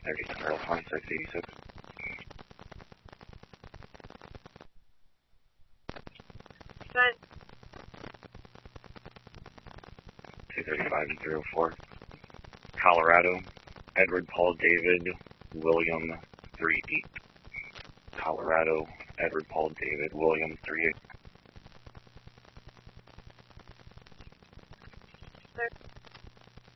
30 Earl Fine 686. 235 and 304. Colorado, Edward Paul David, William 38. Colorado, Edward Paul David, William 38.